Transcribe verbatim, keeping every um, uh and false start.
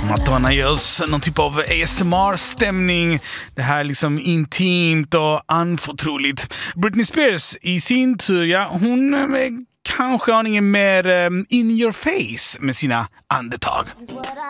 Madonna ger oss någon typ av A S M R-stämning. Det här liksom intimt och anförtroligt. Britney Spears i sin tur, ja, hon är kanske aningen mer um, in your face med sina andetag.